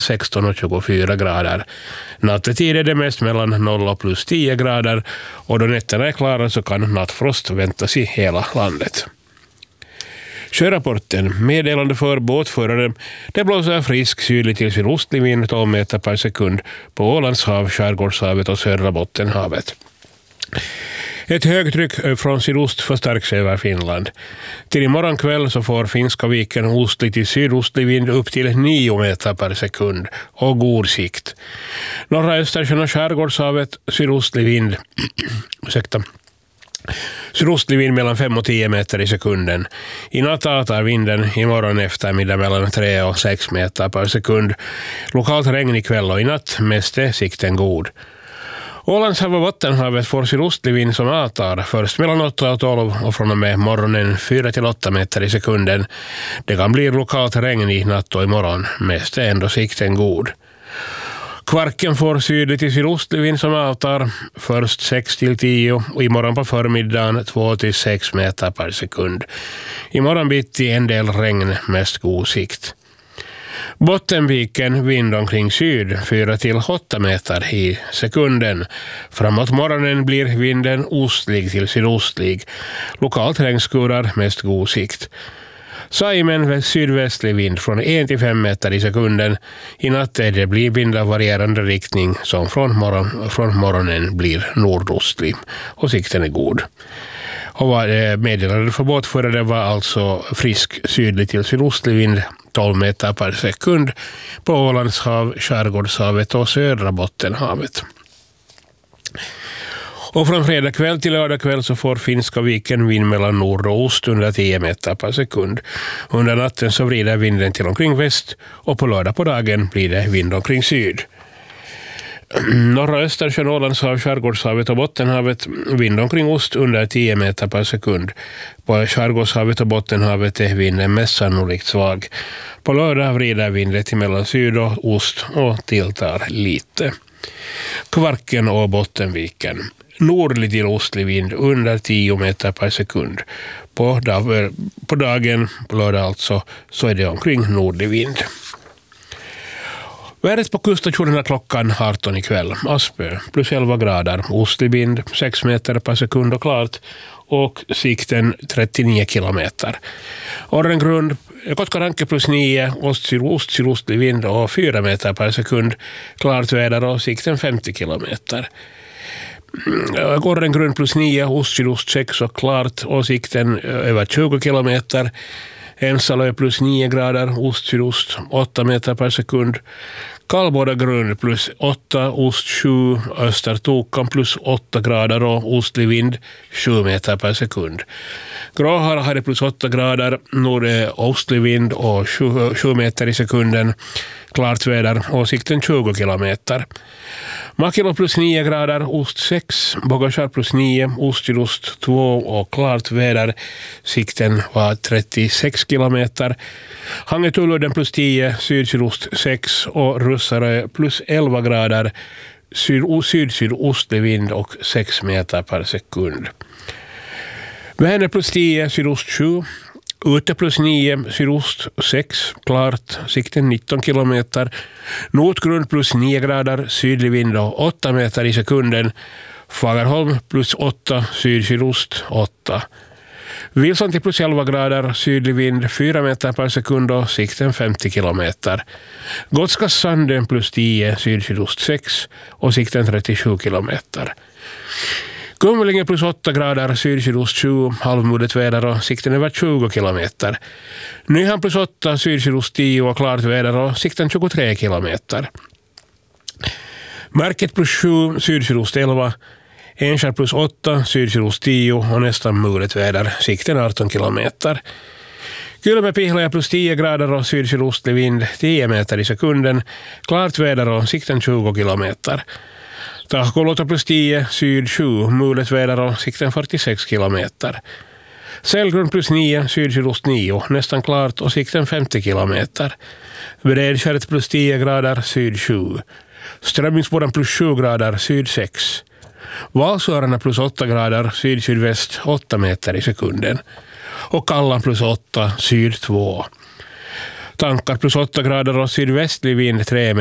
16 och 24 grader. Nattetid är det mest mellan 0 och plus 10 grader och då nätterna är klara så kan nattfrost väntas i hela landet. Sjörapporten, meddelande för båtförare. Det blåser frisk sydlig till sydostlig vind 12 meter per sekund på Ålands hav, Skärgårdshavet och södra Bottenhavet. Ett högtryck från sydost förstärks över Finland. Till imorgon kväll så får Finska viken ostlig till sydostlig vind upp till 9 meter per sekund och god sikt. Norra Östersjön och Skärgårdshavet sydostlig vind. Sydostlig vind mellan 5 och 10 meter i sekunden. I natt avtar vinden imorgon eftermiddag mellan 3 och 6 meter per sekund. Lokalt regn ikväll och i natt, mest är sikten god. Ålands hav och Bottenhavet får sydostlig vind som avtar först mellan 8 och 12 och från och med morgonen 4 till 8 meter i sekunden. Det kan bli lokalt regn i natt och imorgon, mest är ändå sikten god. Kvarken får sydlig till sydostlig vind som avtar först 6 till 10 och imorgon på förmiddagen 2 till 6 meter per sekund. Imorgon bitti en del regn, mest god sikt. Bottenviken vind omkring syd 4 till 8 meter i sekunden. Framåt morgonen blir vinden ostlig till sydostlig. Lokalt regnskurar, mest god sikt. Saimen sydvästlig vind från 1 till 5 meter i sekunden. I natt blir vind av varierande riktning som från morgonen blir nordostlig och sikten är god. Och meddelandet för båtförare var alltså frisk sydlig till sydostlig vind 12 meter per sekund på Ålands hav, Skärgårdshavet och södra Bottenhavet. Och från fredag kväll till lördag kväll så får Finska viken vind mellan nord och ost under 10 meter per sekund. Under natten så vrider vinden till omkring väst och på lördag på dagen blir det vind omkring syd. Norra Östersjön, Ålands hav, Skärgårdshavet och Bottenhavet vind omkring ost under 10 meter per sekund. På Skärgårdshavet och Bottenhavet är vinden mest sannolikt svag. På lördag vrider vinden till mellan syd och ost och tilltar lite. Kvarken och Bottenviken. Nordlig till ostlig vind under 10 meter per sekund. På dagen, på lördag alltså, så är det omkring nordlig vind. Vädret på kuststationerna klockan 18 ikväll. Aspö plus 11 grader. Ostlig vind 6 meter per sekund och klart. Och sikten 39 kilometer. Orrengrund Kotkaranke plus 9. Ost-sydostlig vind och 4 meter per sekund. Klart väder och sikten 50 kilometer. Orrengrund plus 9. Ost-sydost 6 och klart och sikten över 20 kilometer. Ensalö plus 9 grader, ost-sydost 8 meter per sekund. Kallbådagrund plus 8, ost 7, Östertokan plus 8 grader och ostlig vind 7 meter per sekund. Gråhara hade plus 8 grader, nordostlig vind och 7 meter i sekunden. Klart väder och sikten 20 kilometer. Makilo plus 9 grader, ost 6, Bogashar plus 9, ost-sydost 2 och klart väder. Sikten var 36 kilometer. Hangetuludden plus 10, syd-sydost 6 och Russarö plus 11 grader, syd-sydostlig vind och 6 meter per sekund. Vänner plus 10, sydost 7. Ute plus 9, sydost 6, klart, sikten 19 kilometer. Notgrund plus 9 grader, sydlig vind och 8 meter i sekunden. Fagerholm plus 8, syd-sydost 8. Vilsanti plus 11 grader, sydlig vind 4 meter per sekund och sikten 50 kilometer. Gotskas Sanden plus 10, syd-sydost 6 och sikten 37 kilometer. Kumlinge plus 8 grader, syd-sydost 7, halvmuddet väder och sikten över 20 kilometer. Nyhamn plus 8, syd-sydost 10 och klart väder och sikten 23 kilometer. Märket plus 7, syd-sydost 11, Enskär plus 8, syd-sydost 10 och nästan mulet väder, sikten 18 kilometer. Kylmäpihlaja plus 10 grader och syd-sydostlig vind 10 meter i sekunden, klart väder och sikten 20 kilometer. Tahkolota plus 10, syd 7, mulet väder och sikten 46 kilometer. Sällgrund plus 9, syd-sydost 9, nästan klart och sikten 50 kilometer. Bredskäret plus 10 grader, syd 7. Strömmingsboden plus 7 grader, syd 6. Valsörarna plus 8 grader, syd-sydväst 8 meter i sekunden. Och Kallan plus 8, syd 2. tankar plus 8 grader och sydvästlig vind 3